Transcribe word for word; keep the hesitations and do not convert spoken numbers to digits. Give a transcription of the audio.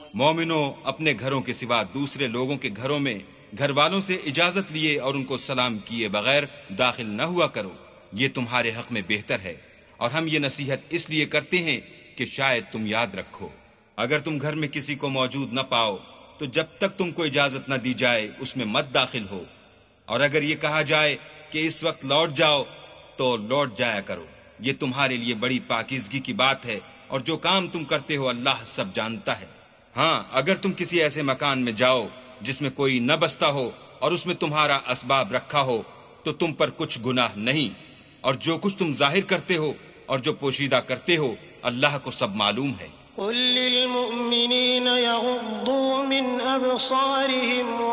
मोमिनो, अपने घरों के सिवा दूसरे लोगों के घरों में घर वालों से इजाजत लिए और उनको सलाम किए बगैर दाखिल न हुआ करो। ये तुम्हारे हक में बेहतर है, और हम ये नसीहत इसलिए करते हैं कि शायद तुम याद रखो। अगर तुम घर में किसी को मौजूद न पाओ तो जब तक तुमको इजाजत न दी जाए उसमें मत दाखिल हो, और अगर ये कहा जाए कि इस वक्त लौट जाओ तो लौट जाया करो। ये तुम्हारे लिए बड़ी पाकीज़गी की बात है, और जो काम तुम करते हो अल्लाह सब जानता है। हाँ, अगर तुम किसी ऐसे मकान में जाओ जिसमें कोई न बसता हो और उसमें तुम्हारा असबाब रखा हो तो तुम पर कुछ गुनाह नहीं, और जो कुछ तुम जाहिर करते हो और जो पोशीदा करते हो अल्लाह को सब मालूम है।